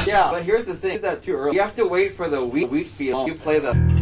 Yeah, but here's the thing. You did that too early. You have to wait for the wheat field. You play the...